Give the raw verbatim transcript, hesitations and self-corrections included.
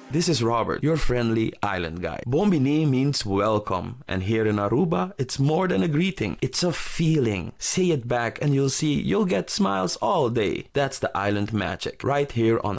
This is Robert, your friendly island guy. Bombini means welcome, and here in Aruba, it's more than a greeting. It's a feeling. Say it back and you'll see you'll get smiles all day. That's the island magic, right here on